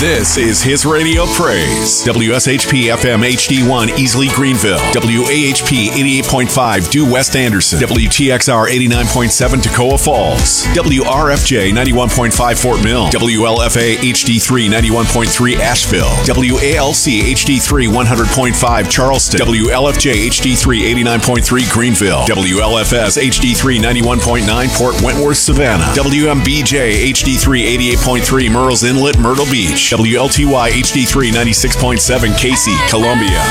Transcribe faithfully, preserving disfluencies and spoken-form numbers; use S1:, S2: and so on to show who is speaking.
S1: This is His Radio Praise. W S H P F M H D one Easley Greenville. W A H P eighty-eight point five Due West Anderson. W T X R eighty-nine point seven Toccoa Falls. W R F J ninety-one point five Fort Mill. W L F A H D three ninety-one point three Asheville. W A L C H D three one hundred point five Charleston. W L F J H D three eighty-nine point three Greenville. W L F S H D three ninety-one point nine Port Wentworth, Savannah. W M B J H D three eighty-eight point three Murrells Inlet, Myrtle Beach. W L T Y H D three ninety-six point seven Casey, Columbia.